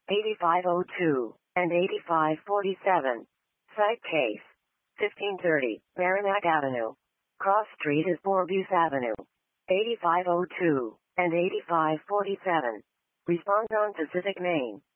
8502, and 8547. Site case. 1530, Merrimack Avenue. Cross Street is Bourbeuse Avenue. 8502, and 8547. Respond on Pacific Main.